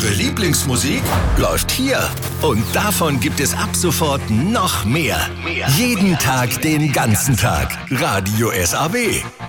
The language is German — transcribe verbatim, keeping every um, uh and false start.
Eure Lieblingsmusik läuft hier. Und davon gibt es ab sofort noch mehr. Jeden Tag, den ganzen Tag. Radio S A B.